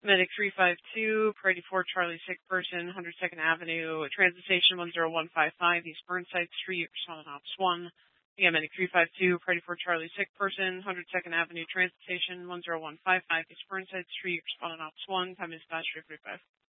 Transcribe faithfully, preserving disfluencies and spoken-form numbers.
Medic three five two, Priority four, Charlie, sick person, one hundred second Avenue, Transit Station one zero one five five, East Burnside Street, responding Ops one. Yeah, Medic three five two, Priority four, Charlie, sick person, one hundred second Avenue, Transit Station one zero one five five, East Burnside Street, responding Ops one. Time is dispatch three five.